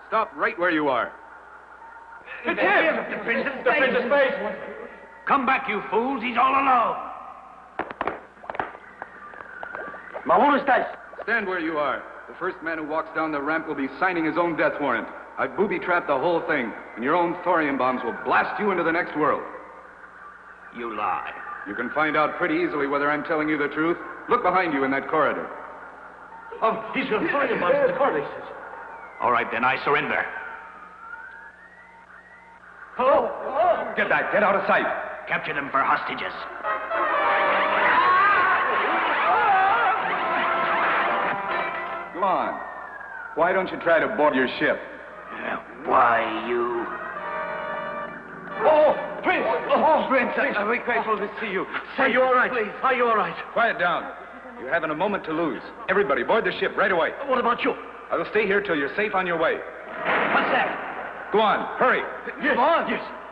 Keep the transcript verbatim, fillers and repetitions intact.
Stop right where you are. It's him! The Prince of Space! The Prince of Space! Come back, you fools. He's all alone. Stand where you are. The first man who walks down the ramp will be signing his own death warrant. I've booby-trapped the whole thing, and your own thorium bombs will blast you into the next world. You lie. You can find out pretty easily whether I'm telling you the truth. Look behind you in that corridor. Oh, he's got thorium bombs in the corridor, he says. All right, then, I surrender. Hello? Hello? Get back. Get out of sight. Capture them for hostages. Go on. Why don't you try to board your ship? Uh, why, you... Oh, Prince! Oh, Prince, I'm very grateful to see you. Are you all right? Please. Are you all right? Quiet down. You haven't a moment to lose. Everybody, board the ship right away. What about you? I will stay here till you're safe on your way. What's that? Go on. Hurry. Yes. Come on. Yes.